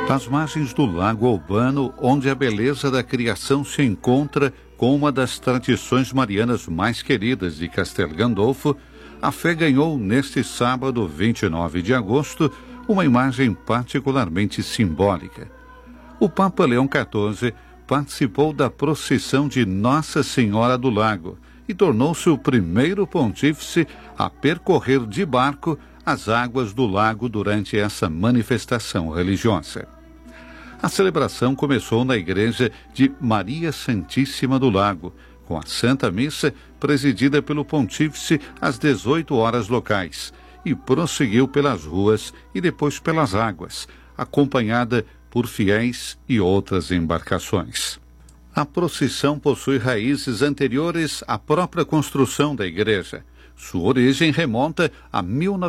Às margens do Lago Albano, onde a beleza da criação se encontra com uma das tradições marianas mais queridas de Castel Gandolfo, a fé ganhou neste sábado, 29 de agosto, uma imagem particularmente simbólica. O Papa Leão XIV participou da procissão de Nossa Senhora do Lago e tornou-se o primeiro pontífice a percorrer de barco as águas do lago durante essa manifestação religiosa. A celebração começou na igreja de Maria Santíssima do Lago, com a Santa Missa presidida pelo pontífice às 18 horas locais, e prosseguiu pelas ruas e depois pelas águas, acompanhada por fiéis e outras embarcações. A procissão possui raízes anteriores à própria construção da igreja. Sua origem remonta a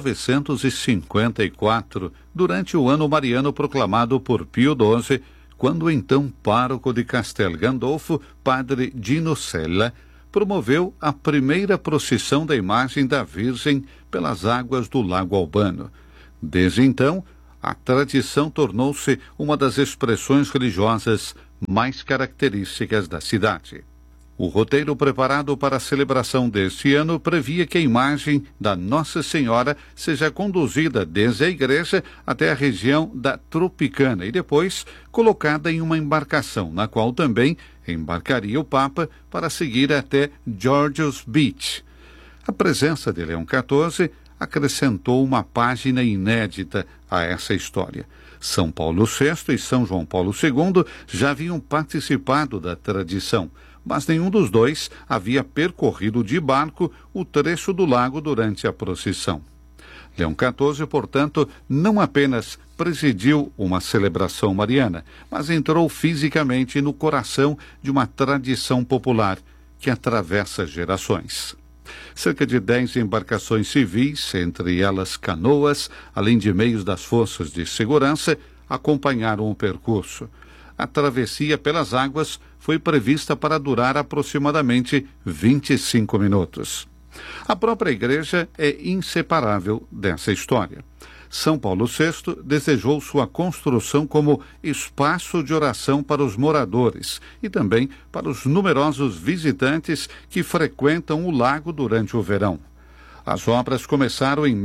1954, durante o ano mariano proclamado por Pio XII, quando o então pároco de Castel Gandolfo, padre Dino Sella, promoveu a primeira procissão da imagem da Virgem pelas águas do Lago Albano. Desde então, a tradição tornou-se uma das expressões religiosas mais características da cidade. O roteiro preparado para a celebração deste ano previa que a imagem da Nossa Senhora seja conduzida desde a igreja até a região da Tropicana e depois colocada em uma embarcação, na qual também embarcaria o Papa para seguir até Georgios Beach. A presença de Leão XIV acrescentou uma página inédita a essa história. São Paulo VI e São João Paulo II já haviam participado da tradição, mas nenhum dos dois havia percorrido de barco o trecho do lago durante a procissão. Leão XIV, portanto, não apenas presidiu uma celebração mariana, mas entrou fisicamente no coração de uma tradição popular que atravessa gerações. Cerca de 10 embarcações civis, entre elas canoas, além de meios das forças de segurança, acompanharam o percurso. A travessia pelas águas foi prevista para durar aproximadamente 25 minutos. A própria igreja é inseparável dessa história. São Paulo VI desejou sua construção como espaço de oração para os moradores e também para os numerosos visitantes que frequentam o lago durante o verão. As obras começaram em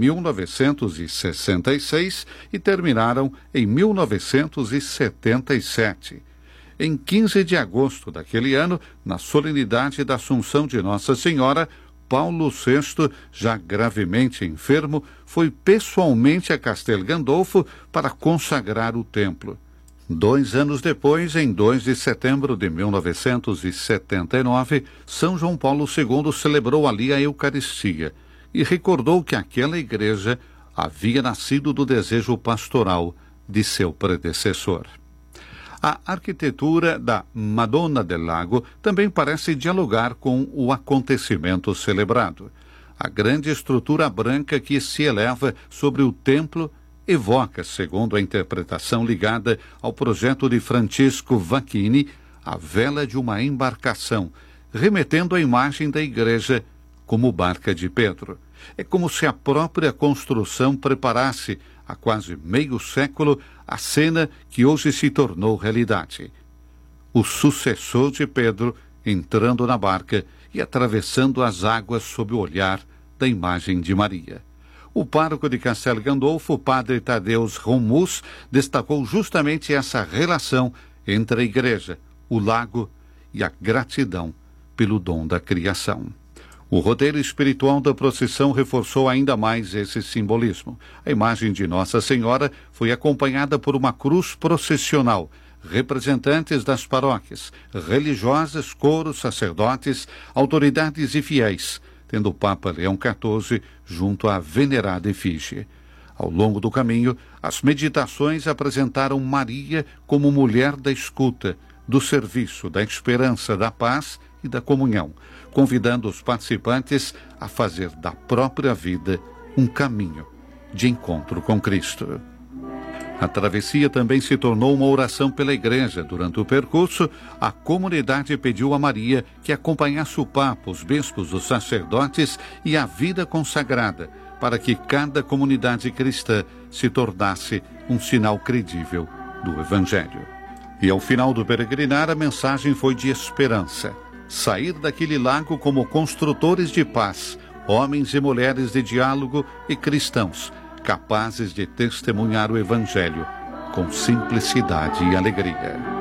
1966 e terminaram em 1977. Em 15 de agosto daquele ano, na solenidade da Assunção de Nossa Senhora, Paulo VI, já gravemente enfermo, foi pessoalmente a Castel Gandolfo para consagrar o templo. 2 anos depois, em 2 de setembro de 1979, São João Paulo II celebrou ali a Eucaristia e recordou que aquela igreja havia nascido do desejo pastoral de seu predecessor. A arquitetura da Madonna del Lago também parece dialogar com o acontecimento celebrado. A grande estrutura branca que se eleva sobre o templo evoca, segundo a interpretação ligada ao projeto de Francisco Vacchini, a vela de uma embarcação, remetendo à imagem da igreja como barca de Pedro. É como se a própria construção preparasse, há quase meio século, a cena que hoje se tornou realidade. O sucessor de Pedro entrando na barca e atravessando as águas sob o olhar da imagem de Maria. O pároco de Castel Gandolfo, o padre Tadeusz Romus, destacou justamente essa relação entre a igreja, o lago e a gratidão pelo dom da criação. O roteiro espiritual da procissão reforçou ainda mais esse simbolismo. A imagem de Nossa Senhora foi acompanhada por uma cruz processional, representantes das paróquias, religiosas, coros, sacerdotes, autoridades e fiéis, tendo o Papa Leão XIV junto à venerada efígie. Ao longo do caminho, as meditações apresentaram Maria como mulher da escuta, do serviço, da esperança, da paz e da comunhão, convidando os participantes a fazer da própria vida um caminho de encontro com Cristo. A travessia também se tornou uma oração pela igreja. Durante o percurso, a comunidade pediu a Maria que acompanhasse o Papa, os bispos, os sacerdotes e a vida consagrada, para que cada comunidade cristã se tornasse um sinal credível do Evangelho. E ao final do peregrinar, a mensagem foi de esperança. Sair daquele lago como construtores de paz, homens e mulheres de diálogo e cristãos, capazes de testemunhar o Evangelho com simplicidade e alegria.